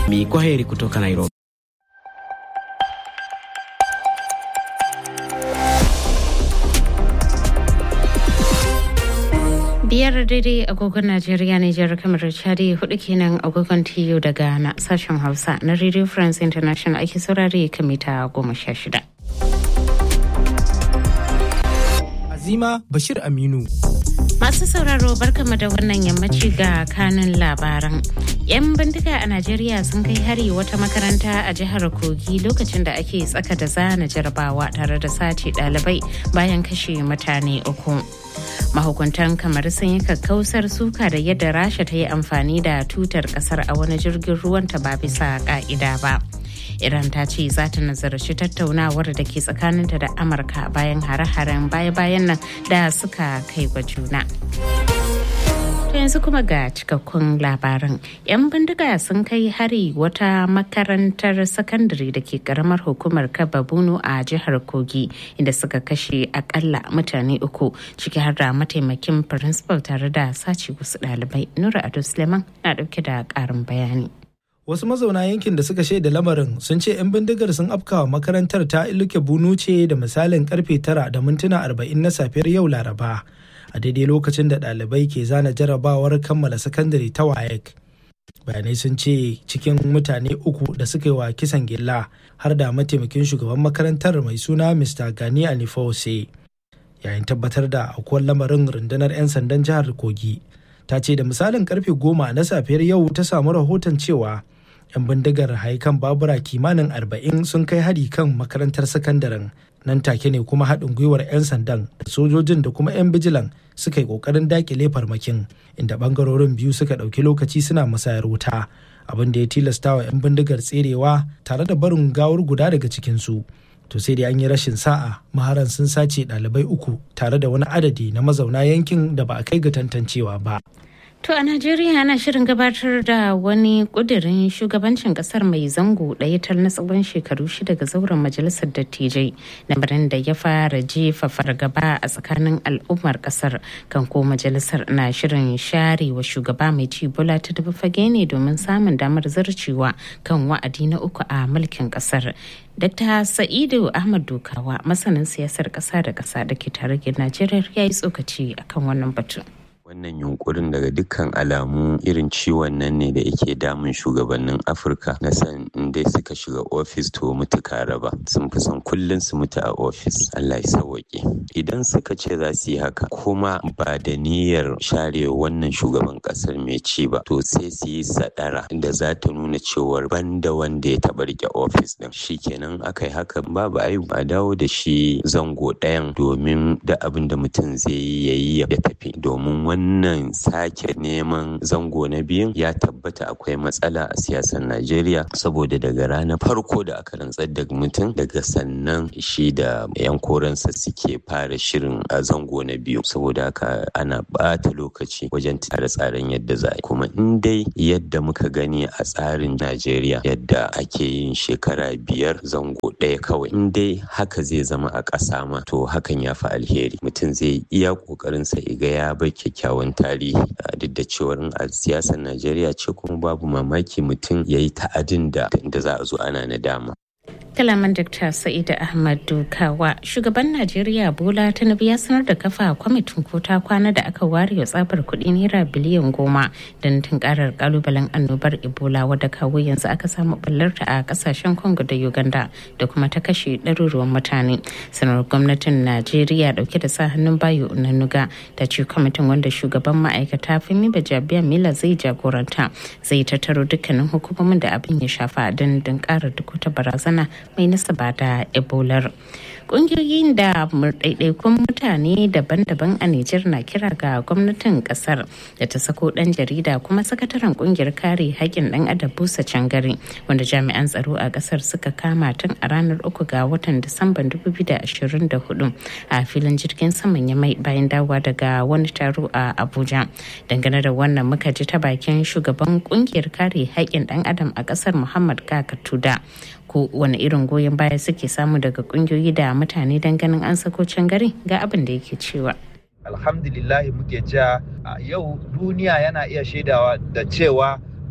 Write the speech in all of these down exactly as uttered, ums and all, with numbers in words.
Miko heri kutoka Nairobi. Biyar daidai agogon Najeriya, Nijar, kamar Chadi, hudu kenan agogon T U da Ghana, sashen Hausa na Radio France International ake saurare kamita goma sha shida. Azima Bashir Aminu. Masu sauraro barkama da wannan yammaci ga kanin labaran. 'Yan bindiga a Najeriya sun kai hari wata makaranta a jihar Kogi lokacin da ake tsaka da zana jarabawa tare da sace ɗalibai bayan kashe mutane uku. Mahukuntan kamar sun yi kakkausar suka da yadda Rasha ta yi amfani da tutar kasar a wani jirgin ruwanta ba bisa ka'ida ba. Iran ta ce za ta nazarci tattaunawar da ke tsakaninta da Amurka bayan hare-haren baya-bayan nan da suka kai wa juna. Yanzu kuma ga cikakkun labaran. 'Yan bindiga sun kai hari wata makarantar sakandare da ke karamar hukumar Kaba Bunu a jihar Kogi inda suka kashe akalla mutane uku ciki har da mataimakin principal tare da sace wasu ɗalibai. Nura Ado Suleiman na ɗauke da ƙarin bayani. Wasu mazauna yankin da suka shaida lamarin sun ce 'yan bindigar sun afkawa makarantar ta Iluke Bunu ce da misalin karfe tara da mintuna arba'in na safiyar yau Laraba. A daidai lokacin da ɗalibai ke zana jarabawar kammala sakandare ta WAEC. Bayanai sun ce cikin mutane uku da suka yi wa kisan gilla har da mataimakin shugaban makarantar mai suna Mister Gani Anifose. Yayin tabbatar da aukuwar lamarin, rundunar 'yan sandan jihar Kogi ta ce da misalin karfe goma na safiyar yau ta samu rahoton cewa 'yan bindigar haikan babura kimanin arba'in sun kai hari kan makarantar sakandaren. Nan take ne kuma haɗin gwiwar 'yan sandan da sojojin da kuma 'yan bijilan suka yi ƙoƙarin daƙile farmakin, inda ɓangarorin biyu suka ɗauki lokaci suna musayar wuta, abin da ya tilasta wa 'yan bindigar tserewa tare da barin gawar guda daga cikinsu. To sai dai an yi rashin sa'a, maharan sun sace ɗalibai uku tare da wani adadi na mazauna yankin da ba a kai ga tantancewa ba. To a Najeriya ana shirin gabatar da wani kudirin shugabancin kasar mai zango ɗaya tal na tsawon shekaru shida ga zauren majalisar dattijai, lamarin da ya fara jefa fargaba a tsakanin al'ummar kasar kan ko majalisar na shirin share wa shugaba mai ci Bola Tinubu fage ne domin samun damar zarcewa kan wa'adi na uku a mulkin kasar. Dakta Sa'idu Ahmad Dukawa, masanin siyasar ƙasa da ƙasa da ke tarayyar Najeriya, ya yi tsokaci akan wannan batu. Wannan yunkurin daga dukkan alamu irin ciwon nan ne da yake damun shugabannin Afirka na san inda suka shiga ofis to mutu raba, sun fi son kullum su mutu a ofis. Allah ya sauwaƙe. Idan suka ce za su yi haka kuma ba da niyyar share wannan shugaban ƙasar mai ci ba, to sai su yi sadara da za ta nuna cewar banda wanda ya taɓa rike ofis din. Shikenan aka yi haka babu ayu a dawo da shi zango ɗayan domin da abin da mutum zai yi ya yi ya tafi, domin wannan sake neman zango na biyun ya tabbata akwai matsala a siyasar Najeriya, saboda daga ranar farko da aka rantsar da mutum daga sannan shi da yan koransa suke fara shirin a zango na biyu, saboda haka ana bata lokaci wajen tsare-tsaren yadda za a kuma in dai yadda muka gani a tsarin Najeriya yadda ake yin shekara biyar zango ɗaya kawai, in dai haka zai zama a ƙasa ma to hakan ya fi alheri. Mutum zai iya ƙoƙarinsa iga ya bar kyakkyawan tarihi, duk da cewar a siyasar Najeriya ce kuma babu mamaki mutum ya yi ta'adin da za a zo ana nadama. Kalaman Dakta Sa'idu Ahmad Dukawa. Shugaban Najeriya Bola Tinubu ya sanar da kafa kwamitin kota kwana da aka ware wa tsabar kuɗi naira biliyan goma don tunkarar kalubalen annobar Ebola wadda kawo yanzu aka samu ɓallarta a kasashen Congo da Uganda da kuma ta kashe ɗaruruwan mutane. Sanar gwamnatin Najeriya dauke da sa hannun Bayo Onanuga ta ce kwamitin, wanda shugaban ma'aikata Femi Bajabiya Mila zai jagoranta, zai tattaro dukkanin hukumomin da abin ya shafa don tunkarar duk wata barazana mai nasaba da ebolar. Ƙungiyoyin da ɗaiɗaikun mutane daban-daban a Nijar na kira ga gwamnatin ƙasar da ta sako ɗan jarida kuma sakataren ƙungiyar kare haƙƙin ɗan adam Busa Cangari, wanda jami'an tsaro a ƙasar suka kama tun a ranar uku ga watan Disamban dubu biyu da ashirin da hudu a filin jirgin saman Yamai bayan dawowa daga wani taro a Abuja. Dangane da wannan muka ji ta bakin shugaban ƙungiyar kare haƙƙin ɗan adam a ƙasar Muhammad Kaka Tuda. Ko wani irin goyon baya suke samu daga kungiyoyi da mutane don ganin an sako Cangari, ga abin da yake cewa. Alhamdulillahi muke cewa yau duniya yana iya shaidawa da cewa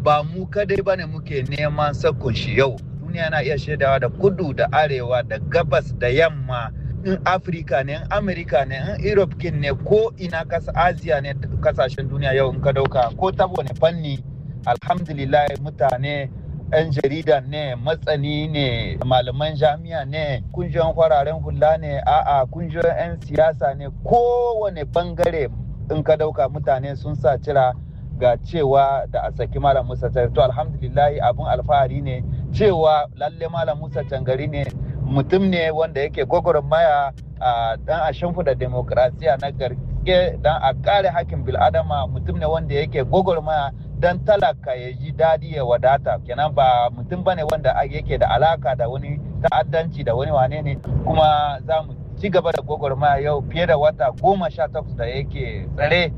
ba mu kadai bane muke neman sakon shi yau. Duniya na iya shaidawa da kudu da arewa da gabas da yamma, in Afirka ne, in Amerika ne, in Europe kin ne, ko ina kasa Asia ne, kasashen duniya yau in ka dauka ko ta wani fanni, alhamdulillah mutane 'yan jarida ne, matsani ne, malaman jami'a ne, kungiyoyin fararen hula ne, a'a kungiyoyin 'yan siyasa ne, kowane bangare in ka dauka mutane sun sa cira ga cewa da a saki Malam Musa Cangari. To alhamdulillah abun alfahari ne cewa lalle Malam Musa Cangari ne mutum ne wanda yake gwagwarmaya a dan a shimfiɗa demokrasiya na garke dan a kare hakkin bil'adama, mutum ne wanda yake gwagwarmaya dan talaka ya ji dadi ya wadata, kenan ba mutum bane wanda yake da alaka da wani ta'addanci da wani wane ne. Kuma za mu ci gaba da gwagwarmaya yau fiye da wata goma sha takwas da yake tsare.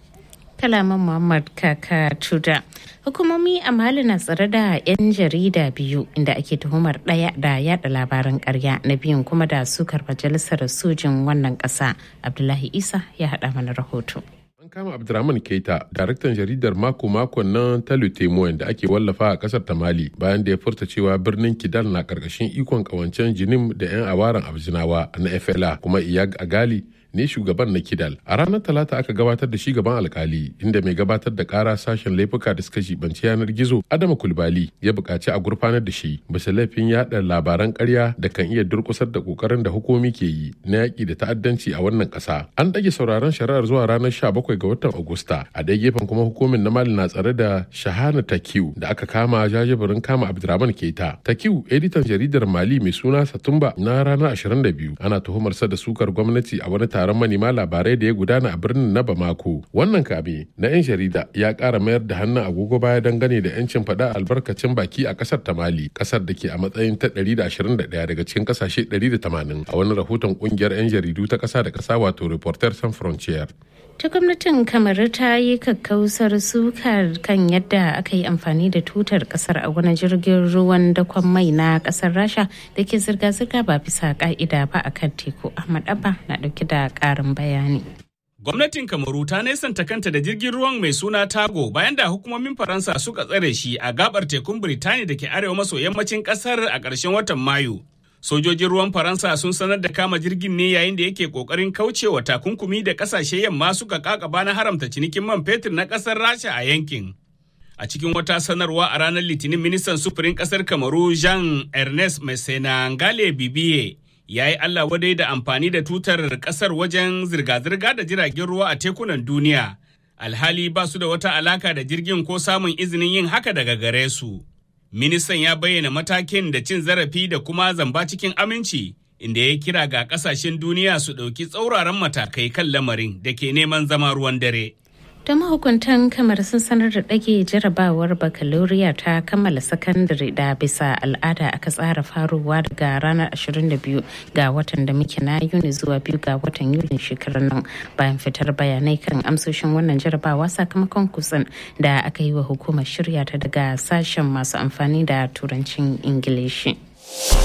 Kalaman Muhammad Kaka Tuda. Hukumomi a Mali na tsare da 'yan jarida biyu inda ake tuhumar ɗaya da yada labaran ƙarya, na biyun kuma da sukar majalisar sojin wannan ƙasa. Abdullahi Isa ya haɗa mana rahoto. An kama Abdurrahman Keita, daraktan jaridar mako-makon nan Talu Temoyen da ake wallafa a kasar ta Mali, bayan da ya furta cewa birnin Kidal na karkashin ikon kawancen Jinim da 'yan awaran Abzinawa na F L A, kuma Iyag Agali ne shugaban na Kidal. A ranar Talata aka gabatar da shi gaban alkali, inda mai gabatar da kara sashen laifuka da suka jibanci yanar gizo Adama Kulbali ya buƙaci a gurfanar da shi bisa laifin yaɗa labaran ƙarya da kan iya durƙusar da ƙoƙarin da hukumi ke yi na yaƙi da ta'addanci a wannan ƙasa. An ɗage sauraron shari'ar zuwa ranar sha bakwai ga watan Agusta. A ɗaya gefen kuma hukumin na Mali na tsare da Shahana Takiu da aka kama jajibirin kama Abdurrahman Keita. Takiu editan jaridar Mali mai suna Satumba na ranar ashirin da biyu, ana tuhumarsa da sukar gwamnati a wani taron manema labarai da ya gudana a birnin na Bamako. Wannan kame na 'yan jarida ya ƙara mayar da hannun agogo baya dangane da 'yancin faɗa albarkacin baki a ƙasar ta Mali, ƙasar da ke a matsayin ta ɗari da ashirin da ɗaya daga cikin ƙasashe ɗari da tamanin a wani rahoton ƙungiyar 'yan jaridu ta ƙasa da ƙasa wato Reporters Sans Frontières. Ta gwamnatin Kamaru ta yi kakkausar suka kan yadda aka yi amfani da tutar kasar a wani jirgin ruwan dakon mai na kasar Rasha da ke zirga-zirga ba bisa ka'ida ba a kan teku. Ahmad Abba na dauke da karin bayani. Gwamnatin Kamaru ta nesanta kanta da jirgin ruwan mai suna Tago bayan da hukumomin Faransa suka tsare shi a gabar tekun Birtaniya da ke arewa maso yammacin kasar a ƙarshen watan Mayu. Sojojin ruwan Faransa sun sanar da kama jirgin ne yayin da yake kokarin kaucewa takunkumi da kasashe yamma suka kakaba na haramta cinikin man fetur na kasar Rasha a yankin. A cikin wata sanarwa a ranar Litinin, ministan sufurin kasar Kamaru Jean Ernest Mesena Ngale Bibiye ya yi Allah wadai da amfani da tutar kasar wajen zirga-zirga da jiragen ruwa a tekunan duniya, alhali ba su da wata alaka da jirgin ko samun izinin yin haka daga gare su. Ministan ya bayyana matakin da cin zarafi da kuma zamba cikin aminci, inda ya kira ga kasashen duniya su ɗauki tsauraran matakai kan lamarin da ke neman zama ruwan dare. Da mahukuntan kamar sun sanar da ɗage jarabawar bakaloriya ta kammala sakandare da bisa al'ada aka tsara faruwa daga ranar ashirin da biyu ga watan da muke na Yuni zuwa biyu ga watan Yulin shekarar nan, bayan fitar bayanai kan amsoshin wannan jarabawa sakamakon kutsen da aka yi wa hukumar shirya ta daga sashen masu amfani da turancin Ingilishi.